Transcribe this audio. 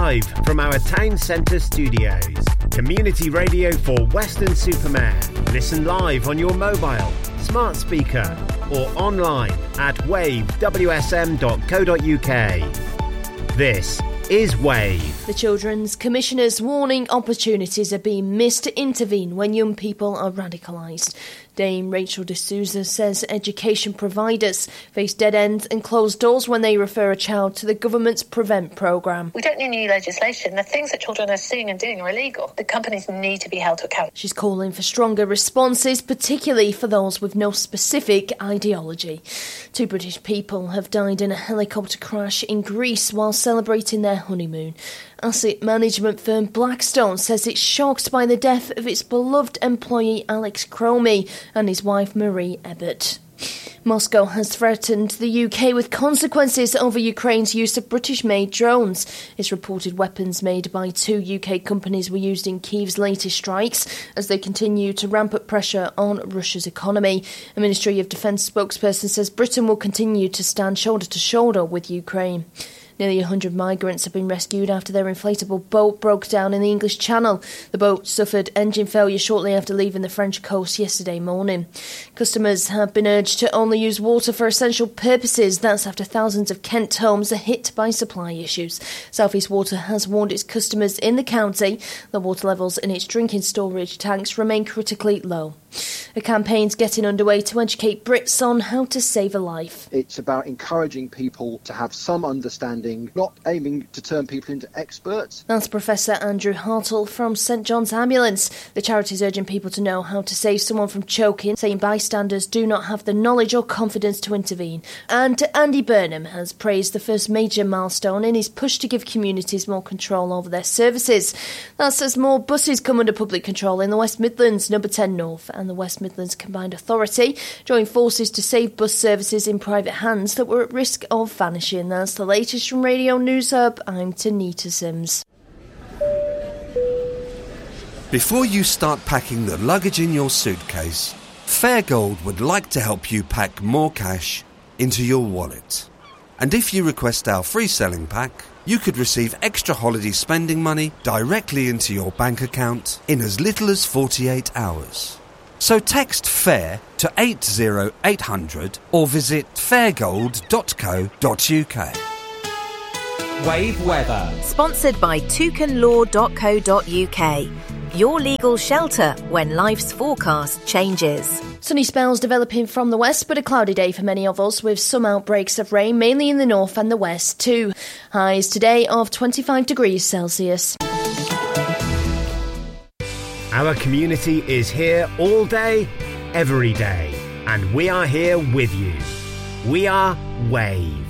live from our town centre studios. Community radio for Weston-super-Mare. Listen live on your mobile, smart speaker or online at wavewsm.co.uk. This is Wave. The Children's Commissioner's warning opportunities are being missed to intervene when young people are radicalised. Dame Rachel D'Souza says education providers face dead ends and closed doors when they refer a child to the government's Prevent programme. We don't need new legislation. The things that children are seeing and doing are illegal. The companies need to be held to account. She's calling for stronger responses, particularly for those with no specific ideology. 2 British people have died in a helicopter crash in Greece while celebrating their honeymoon. Asset management firm Blackstone says it's shocked by the death of its beloved employee Alex Cromie and his wife Marie Ebbett. Moscow has threatened the UK with consequences over Ukraine's use of British-made drones. It's reported weapons made by 2 UK companies were used in Kyiv's latest strikes as they continue to ramp up pressure on Russia's economy. A Ministry of Defence spokesperson says Britain will continue to stand shoulder to shoulder with Ukraine. Nearly 100 migrants have been rescued after their inflatable boat broke down in the English Channel. The boat suffered engine failure shortly after leaving the French coast yesterday morning. Customers have been urged to only use water for essential purposes. That's after thousands of Kent homes are hit by supply issues. South East Water has warned its customers in the county that water levels in its drinking storage tanks remain critically low. A campaign's getting underway to educate Brits on how to save a life. It's about encouraging people to have some understanding, not aiming to turn people into experts. That's Professor Andrew Hartle from St John's Ambulance. The charity's urging people to know how to save someone from choking, saying bystanders do not have the knowledge or confidence to intervene. And Andy Burnham has praised the first major milestone in his push to give communities more control over their services. That's as more buses come under public control in the West Midlands, Number 10 North and the West Midlands Combined Authority join forces to save bus services in private hands that were at risk of vanishing. That's the latest from Radio News Hub. I'm Tanita Sims. Before you start packing the luggage in your suitcase, Fairgold would like to help you pack more cash into your wallet. And if you request our free selling pack, you could receive extra holiday spending money directly into your bank account in as little as 48 hours. So text FAIR to 80800 or visit fairgold.co.uk. Wave weather. Sponsored by toucanlaw.co.uk. Your legal shelter when life's forecast changes. Sunny spells developing from the west, but a cloudy day for many of us with some outbreaks of rain, mainly in the north and the west too. Highs today of 25 degrees Celsius. Our community is here all day, every day, and we are here with you. We are Wave.